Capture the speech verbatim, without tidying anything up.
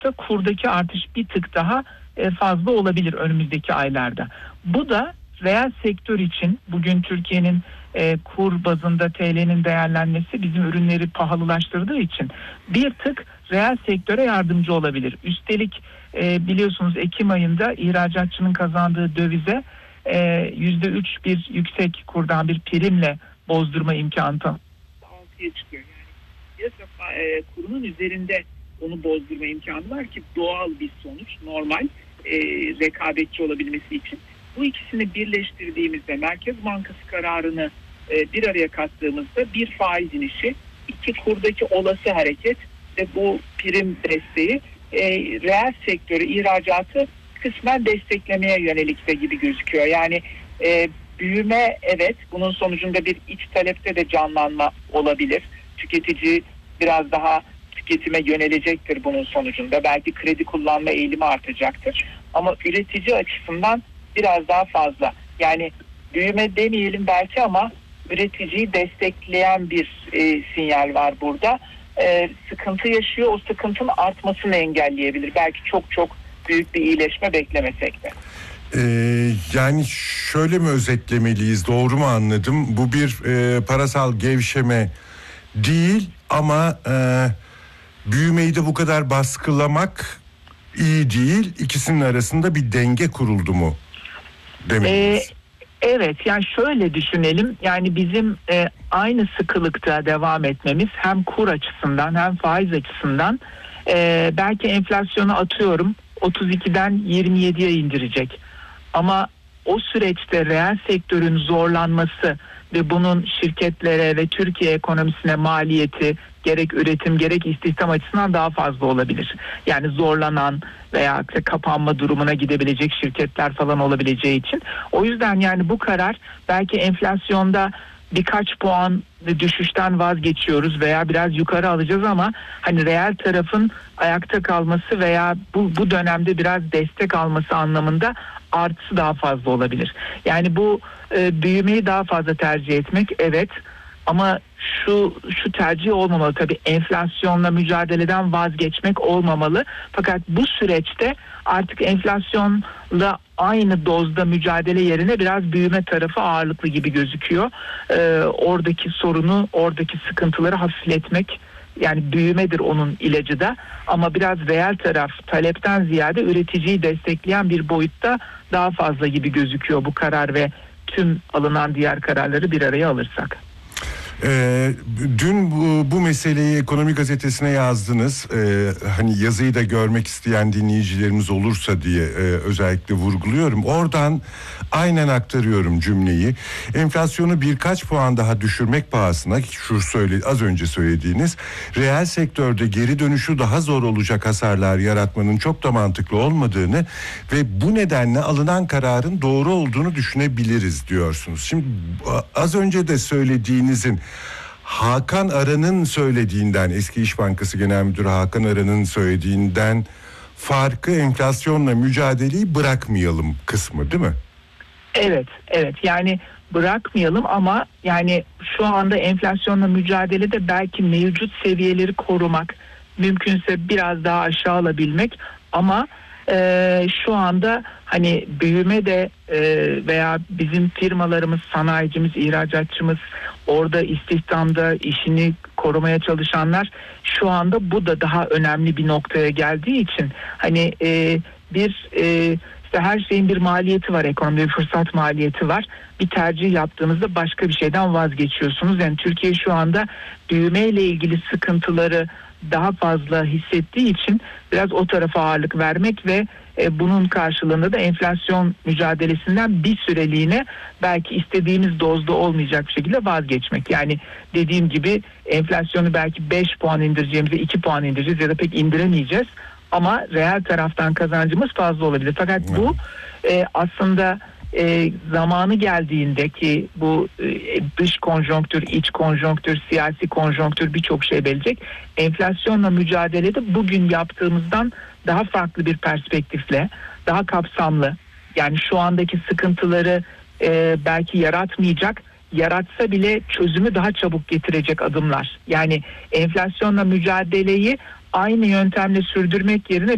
kurdaki artış bir tık daha fazla olabilir önümüzdeki aylarda. Bu da reel sektör için bugün Türkiye'nin e, kur bazında T L'nin değerlenmesi bizim ürünleri pahalılaştırdığı için bir tık reel sektöre yardımcı olabilir. Üstelik e, biliyorsunuz Ekim ayında ihracatçının kazandığı dövize e, yüzde üç bir yüksek kurdan bir primle bozdurma imkanı altıya çıkıyor. Yani piyasa e, kurunun üzerinde onu bozdurma imkanı var ki doğal bir sonuç, normal e, rekabetçi olabilmesi için. Bu ikisini birleştirdiğimizde Merkez Bankası kararını e, bir araya kattığımızda bir faiz inişi, iki kurdaki olası hareket ve bu prim desteği e, reel sektörü, ihracatı kısmen desteklemeye yönelik de gibi gözüküyor. Yani e, büyüme evet, bunun sonucunda bir iç talepte de canlanma olabilir. Tüketici biraz daha tüketime yönelecektir bunun sonucunda. Belki kredi kullanma eğilimi artacaktır. Ama üretici açısından biraz daha fazla. Yani büyüme demeyelim belki ama üreticiyi destekleyen bir e, sinyal var burada. E, sıkıntı yaşıyor. O sıkıntının artmasını engelleyebilir. Belki çok çok büyük bir iyileşme beklemesek de. Ee, yani şöyle mi özetlemeliyiz? Doğru mu anladım? Bu bir e, parasal gevşeme değil ama e, büyümeyi de bu kadar baskılamak iyi değil. İkisinin arasında bir denge kuruldu mu demeliyiz? Ee, evet, yani şöyle düşünelim. Yani bizim e, aynı sıkılıkta devam etmemiz hem kur açısından hem faiz açısından e, belki enflasyonu atıyorum otuz ikiden yirmi yediye indirecek. Ama o süreçte reel sektörün zorlanması ve bunun şirketlere ve Türkiye ekonomisine maliyeti gerek üretim gerek istihdam açısından daha fazla olabilir. Yani zorlanan veya işte kapanma durumuna gidebilecek şirketler falan olabileceği için. O yüzden yani bu karar belki enflasyonda birkaç puan düşüşten vazgeçiyoruz veya biraz yukarı alacağız ama hani reel tarafın ayakta kalması veya bu, bu dönemde biraz destek alması anlamında artısı daha fazla olabilir. Yani bu e, büyümeyi daha fazla tercih etmek evet, ama şu şu tercih olmamalı tabii, enflasyonla mücadeleden vazgeçmek olmamalı. Fakat bu süreçte artık enflasyonla aynı dozda mücadele yerine biraz büyüme tarafı ağırlıklı gibi gözüküyor. Ee, oradaki sorunu, oradaki sıkıntıları hafifletmek, yani büyümedir onun ilacı da, ama biraz reel taraf talepten ziyade üreticiyi destekleyen bir boyutta daha fazla gibi gözüküyor bu karar ve tüm alınan diğer kararları bir araya alırsak. Ee, dün bu, bu meseleyi Ekonomi Gazetesi'ne yazdınız. Ee, hani yazıyı da görmek isteyen dinleyicilerimiz olursa diye e, özellikle vurguluyorum. Oradan aynen aktarıyorum cümleyi. Enflasyonu birkaç puan daha düşürmek pahasına, şu söyle, az önce söylediğiniz reel sektörde geri dönüşü daha zor olacak hasarlar yaratmanın çok da mantıklı olmadığını ve bu nedenle alınan kararın doğru olduğunu düşünebiliriz diyorsunuz. Şimdi az önce de söylediğinizin Hakan Aran'ın söylediğinden, eski İş Bankası Genel Müdürü Hakan Aran'ın söylediğinden farkı enflasyonla mücadeleyi bırakmayalım kısmı değil mi? Evet, evet. Yani bırakmayalım ama yani şu anda enflasyonla mücadelede belki mevcut seviyeleri korumak, mümkünse biraz daha aşağı alabilmek ama e, şu anda hani büyüme de e, veya bizim firmalarımız, sanayicimiz, ihracatçımız, orada istihdamda işini korumaya çalışanlar, şu anda bu da daha önemli bir noktaya geldiği için hani e, bir e, işte her şeyin bir maliyeti var, ekonomide bir fırsat maliyeti var. Bir tercih yaptığınızda başka bir şeyden vazgeçiyorsunuz. Yani Türkiye şu anda büyümeyle ilgili sıkıntıları daha fazla hissettiği için biraz o tarafa ağırlık vermek ve e, bunun karşılığında da enflasyon mücadelesinden bir süreliğine belki istediğimiz dozda olmayacak bir şekilde vazgeçmek. Yani dediğim gibi enflasyonu belki beş puan indireceğimize iki puan indireceğiz ya da pek indiremeyeceğiz. Ama reel taraftan kazancımız fazla olabilir. Fakat bu e, aslında e, zamanı geldiğinde ki bu e, dış konjonktür, iç konjonktür, siyasi konjonktür birçok şey gelecek. Enflasyonla mücadelede bugün yaptığımızdan daha farklı bir perspektifle, daha kapsamlı, yani şu andaki sıkıntıları e, belki yaratmayacak, yaratsa bile çözümü daha çabuk getirecek adımlar. Yani enflasyonla mücadeleyi aynı yöntemle sürdürmek yerine